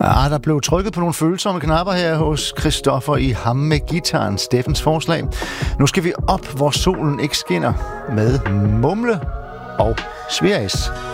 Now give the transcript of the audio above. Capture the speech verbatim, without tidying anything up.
Ah, der blev trykket på nogle følsomme knapper her hos Christoffer i Ham med Gitaren, Steffens forslag. Nu skal vi op, hvor solen ikke skinner, med Mumle og Sverris.